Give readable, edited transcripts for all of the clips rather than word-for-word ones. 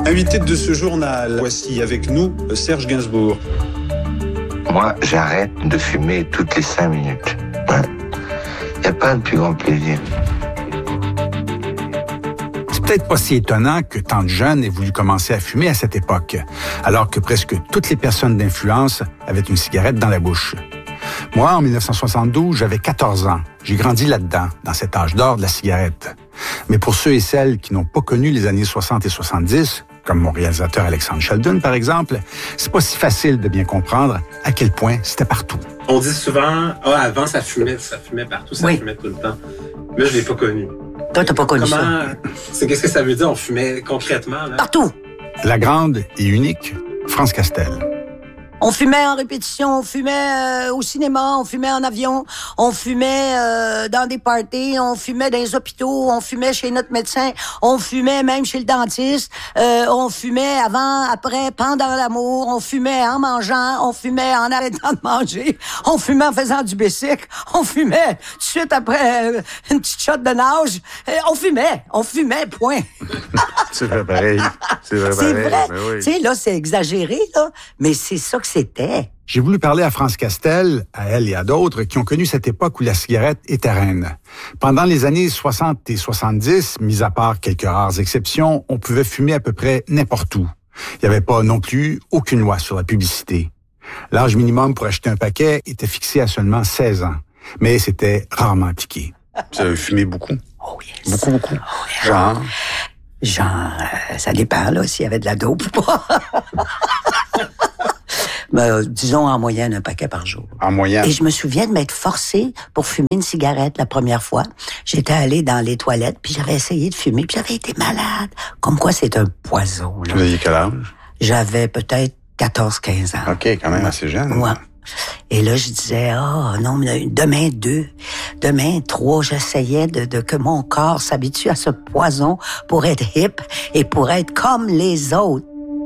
Invité de ce journal, voici avec nous Serge Gainsbourg. Moi, j'arrête de fumer toutes les 5 minutes. Il n'y a pas de plus grand plaisir. C'est peut-être pas si étonnant que tant de jeunes aient voulu commencer à fumer à cette époque, alors que presque toutes les personnes d'influence avaient une cigarette dans la bouche. Moi, en 1972, j'avais 14 ans. J'ai grandi là-dedans, dans cet âge d'or de la cigarette. Mais pour ceux et celles qui n'ont pas connu les années 60 et 70, comme mon réalisateur Alexandre Sheldon, par exemple, c'est pas si facile de bien comprendre à quel point c'était partout. On dit souvent, avant ça fumait partout, ça fumait tout le temps. Là, je l'ai pas connu. Toi, t'as pas connu ça. Qu'est-ce que ça veut dire, on fumait concrètement, là? Partout. La grande et unique France Castel. On fumait en répétition, on fumait au cinéma, on fumait en avion, on fumait dans des parties, on fumait dans les hôpitaux, on fumait chez notre médecin, on fumait même chez le dentiste, on fumait avant, après, pendant l'amour, on fumait en mangeant, on fumait en arrêtant de manger, on fumait en faisant du bicycle, on fumait tout de suite après une petite shot de nage, on fumait, point. C'est vrai pareil. C'est vrai. Oui. Tu sais, là, c'est exagéré, là, mais c'est ça que c'était. J'ai voulu parler à France Castel, à elle et à d'autres, qui ont connu cette époque où la cigarette était reine. Pendant les années 60 et 70, mis à part quelques rares exceptions, on pouvait fumer à peu près n'importe où. Il n'y avait pas non plus aucune loi sur la publicité. L'âge minimum pour acheter un paquet était fixé à seulement 16 ans, mais c'était rarement appliqué. Vous avez fumé beaucoup? Oh yes. Beaucoup. Oh, yeah. Genre, ça dépend, là, s'il y avait de la dope ou pas. Mais, disons en moyenne un paquet par jour. En moyenne? Et je me souviens de m'être forcée pour fumer une cigarette la première fois. J'étais allée dans les toilettes, puis j'avais essayé de fumer, puis j'avais été malade. Comme quoi c'est un poison, là. Vous aviez quel âge? J'avais peut-être 14-15 ans. OK, quand même assez jeune. Ouais. Et là, je disais, non, mais demain 2, demain 3, j'essayais de que mon corps s'habitue à ce poison pour être hip et pour être comme les autres.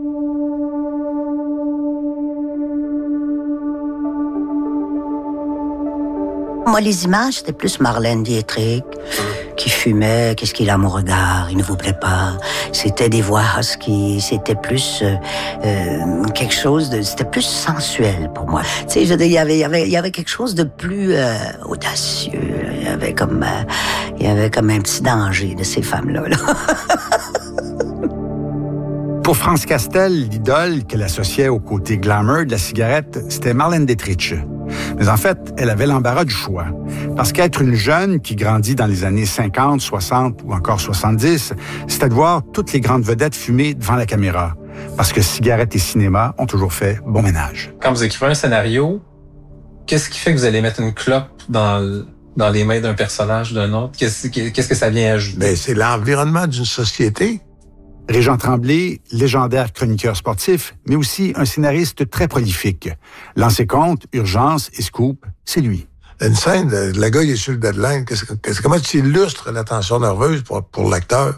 Moi, les images, c'était plus Marlène Dietrich qui fumait, qu'est-ce qu'il a mon regard, il ne vous plaît pas. C'était des voix husky, c'était plus quelque chose de, c'était plus sensuel pour moi. Tu sais, je veux dire, il y avait quelque chose de plus audacieux. Il y avait comme un petit danger de ces femmes-là. Là. Pour France Castel, l'idole qu'elle associait au côté glamour de la cigarette, c'était Marlène Dietrich. Mais en fait, elle avait l'embarras du choix. Parce qu'être une jeune qui grandit dans les années 50, 60 ou encore 70, c'était de voir toutes les grandes vedettes fumer devant la caméra. Parce que cigarette et cinéma ont toujours fait bon ménage. Quand vous écrivez un scénario, qu'est-ce qui fait que vous allez mettre une clope dans les mains d'un personnage, d'un autre? Qu'est-ce que ça vient ajouter? Ben, c'est l'environnement d'une société. Régent Tremblay, légendaire chroniqueur sportif, mais aussi un scénariste très prolifique. Lancer compte, urgence et scoop, c'est lui. Une scène, le gars, il est sur le deadline. Comment tu illustres la tension nerveuse pour l'acteur?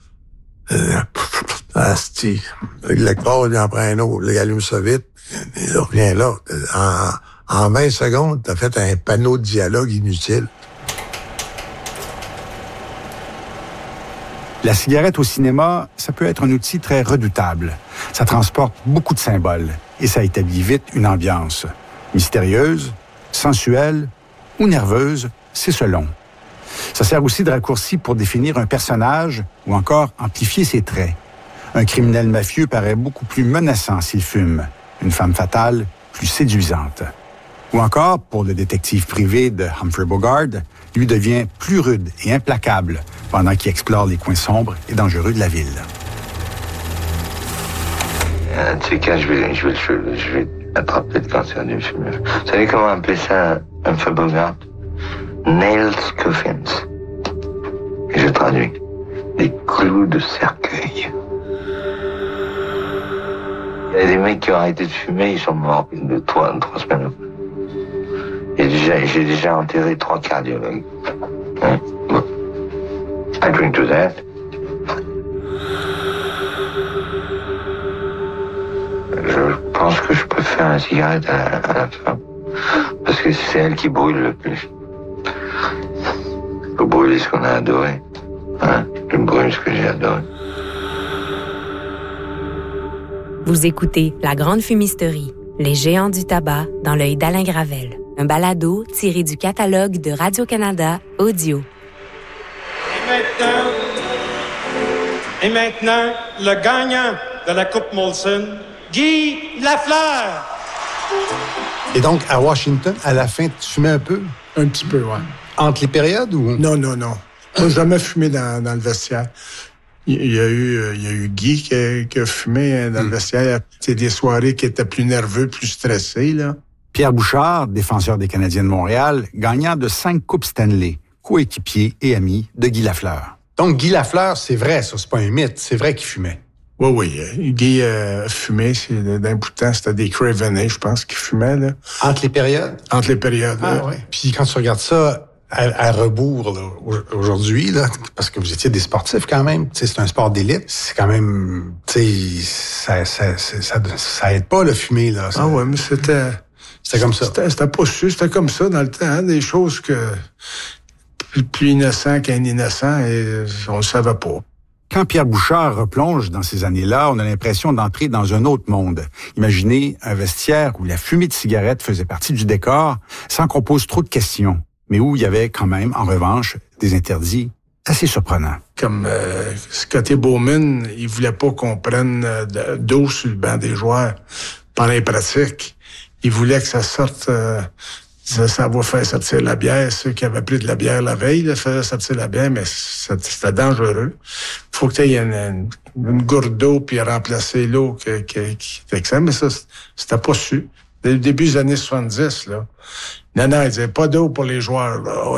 Asti. L'acteur, il en prend un autre, il allume ça vite, il revient là. En 20 secondes, t'as fait un panneau de dialogue inutile. La cigarette au cinéma, ça peut être un outil très redoutable. Ça transporte beaucoup de symboles et ça établit vite une ambiance. Mystérieuse, sensuelle ou nerveuse, c'est selon. Ça sert aussi de raccourci pour définir un personnage ou encore amplifier ses traits. Un criminel mafieux paraît beaucoup plus menaçant s'il fume. Une femme fatale, plus séduisante. Ou encore, pour le détective privé de Humphrey Bogart, lui devient plus rude et implacable pendant qu'il explore les coins sombres et dangereux de la ville. Tu sais quand je vais attraper le cancer du fumeur. Vous savez comment appeler ça Humphrey Bogart? Nails coffins. Et je traduis. Des clous de cercueil. Il y a des mecs qui ont arrêté de fumer, ils sont morts de 3 semaines après. J'ai déjà enterré 3 cardiologues. Hein? I drink to that. Je pense que je préfère la cigarette à la femme. Parce que c'est elle qui brûle le plus. Il faut brûler ce qu'on a adoré. Hein? Je brûle ce que j'ai adoré. Vous écoutez La Grande Fumisterie, les géants du tabac dans l'œil d'Alain Gravel. Un balado tiré du catalogue de Radio-Canada Audio. Et maintenant, le gagnant de la Coupe Molson, Guy Lafleur. Et donc, à Washington, à la fin, tu fumais un peu? Un petit peu, ouais. Entre les périodes ou? Non. Moi, j'ai jamais fumé dans le vestiaire. Il y a eu Guy qui a fumé dans le vestiaire. C'est des soirées qui étaient plus nerveux, plus stressés, là. Pierre Bouchard, défenseur des Canadiens de Montréal, gagnant de 5 Coupes Stanley, coéquipier et ami de Guy Lafleur. Donc, Guy Lafleur, c'est vrai, ça, c'est pas un mythe, c'est vrai qu'il fumait. Oui. Guy fumait, d'un bout de temps, c'était des Craveney, je pense, qui fumaient, là. Entre les périodes? Entre les périodes, Ah, là. oui. Puis quand tu regardes ça à rebours, là, aujourd'hui, là, parce que vous étiez des sportifs quand même, tu sais, c'est un sport d'élite, c'est quand même, tu sais, ça aide pas, le fumer, là. Ah ouais, mais c'était comme ça. C'était pas sûr, c'était comme ça dans le temps, hein, des choses que plus innocent qu'un innocent, et on le savait pas. Quand Pierre Bouchard replonge dans ces années-là, on a l'impression d'entrer dans un autre monde. Imaginez un vestiaire où la fumée de cigarette faisait partie du décor, sans qu'on pose trop de questions, mais où il y avait quand même, en revanche, des interdits assez surprenants. Comme Scotty Bowman, il voulait pas qu'on prenne d'eau sur le banc des joueurs pendant les pratiques. Il voulait que ça sorte... Ça va faire sortir la bière. Ceux qui avaient pris de la bière la veille, là, faisaient sortir la bière, mais c'était dangereux. Faut que tu aies une gourde d'eau puis remplacer l'eau qui fait que ça. Mais ça, c'était pas su. Dès le début des années 70, là. Non, il disait pas d'eau pour les joueurs. Là.